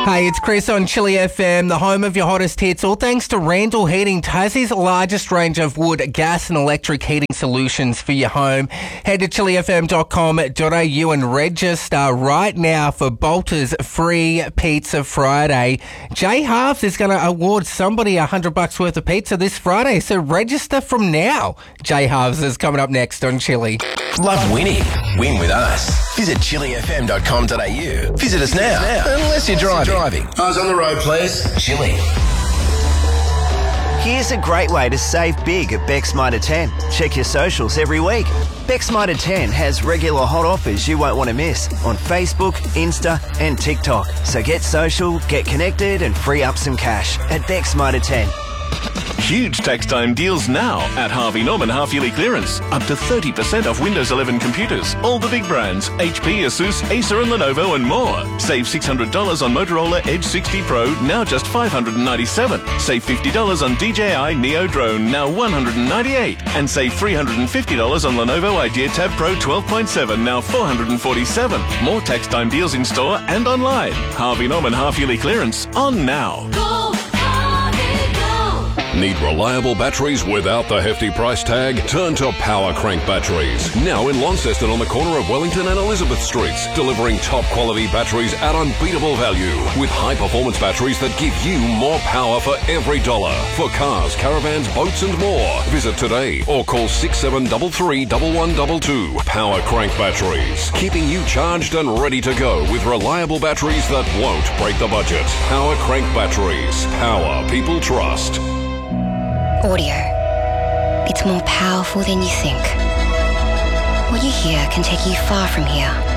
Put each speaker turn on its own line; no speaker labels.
Hey, it's Chris on Chili FM, the home of your hottest hits, all thanks to Randall Heating, Tassie's largest range of wood, gas and electric heating solutions for your home. Head to chilifm.com.au and register right now for Bolter's Free Pizza Friday. Jay Halves is going to award somebody $100 worth of pizza this Friday, so register from now. Jay Halves is coming up next on Chili.
Love winning? Win with us. Visit chilifm.com.au. Visit us now, unless you're driving. Eyes on the road, please. Chili.
Here's a great way to save big at Beck's Mitre 10. Check your socials every week. Beck's Mitre 10 has regular hot offers you won't want to miss on Facebook, Insta and TikTok. So get social, get connected and free up some cash at Beck's Mitre 10.
Huge tax time deals now at Harvey Norman half-yearly clearance. Up to 30% off Windows 11 computers. All the big brands, HP, Asus, Acer and Lenovo and more. Save $600 on Motorola Edge 60 Pro, now just $597. Save $50 on DJI Neo Drone, now $198. And save $350 on Lenovo Idea Tab Pro 12.7, now $447. More tax time deals in store and online. Harvey Norman half-yearly clearance on now.
Need reliable batteries without the hefty price tag? Turn to Power Crank Batteries. Now in Launceston on the corner of Wellington and Elizabeth Streets. Delivering top quality batteries at unbeatable value. With high performance batteries that give you more power for every dollar. For cars, caravans, boats and more. Visit today or call 6733 1122. Power Crank Batteries. Keeping you charged and ready to go with reliable batteries that won't break the budget. Power Crank Batteries. Power people trust.
Audio. It's more powerful than you think. What you hear can take you far from here.